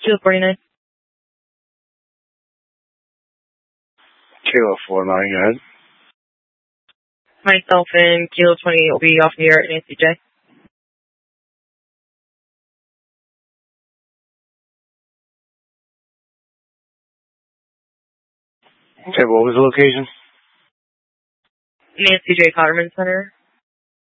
Kilo 49. Kilo 49, go ahead. Myself and Kilo 28 will be off the air at Nancy J. Okay, what was the location? Nancy J. Cotterman Center.